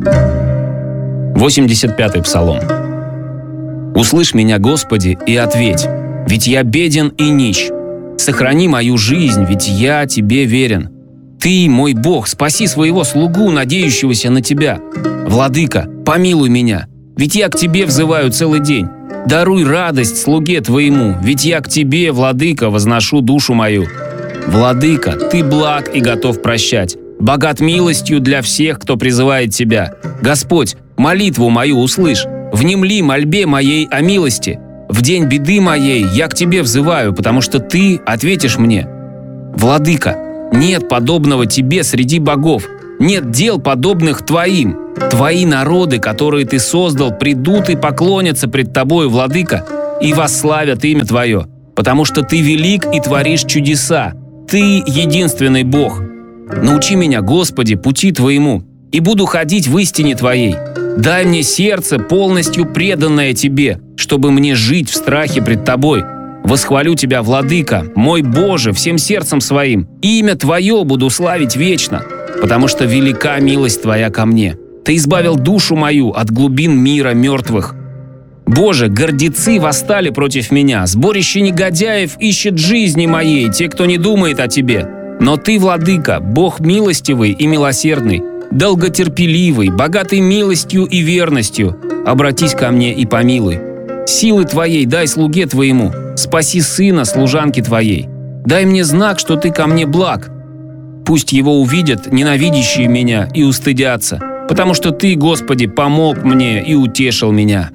85-й псалом. «Услышь меня, Господи, и ответь, ведь я беден и нищ. Сохрани мою жизнь, ведь я Тебе верен. Ты, мой Бог, спаси своего слугу, надеющегося на Тебя. Владыка, помилуй меня, ведь я к Тебе взываю целый день. Даруй радость слуге Твоему, ведь я к Тебе, Владыка, возношу душу мою. Владыка, Ты благ и готов прощать, богат милостью для всех, кто призывает Тебя. Господь, молитву мою услышь, внемли мольбе моей о милости. В день беды моей я к Тебе взываю, потому что Ты ответишь мне. Владыка, нет подобного Тебе среди богов, нет дел подобных Твоим. Твои народы, которые Ты создал, придут и поклонятся пред Тобою, Владыка, и восславят имя Твое, потому что Ты велик и творишь чудеса. Ты единственный Бог. Научи меня, Господи, пути Твоему, и буду ходить в истине Твоей. Дай мне сердце, полностью преданное Тебе, чтобы мне жить в страхе пред Тобой. Восхвалю Тебя, Владыка, мой Боже, всем сердцем своим. Имя Твое буду славить вечно, потому что велика милость Твоя ко мне. Ты избавил душу мою от глубин мира мертвых. Боже, гордецы восстали против меня, сборище негодяев ищет жизни моей, те, кто не думает о Тебе. Но Ты, Владыка, Бог милостивый и милосердный, долготерпеливый, богатый милостью и верностью. Обратись ко мне и помилуй. Силы Твоей дай слуге Твоему, спаси сына служанки Твоей. Дай мне знак, что Ты ко мне благ. Пусть его увидят ненавидящие меня и устыдятся, потому что Ты, Господи, помог мне и утешил меня».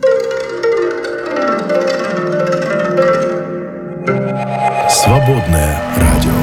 Свободное радио.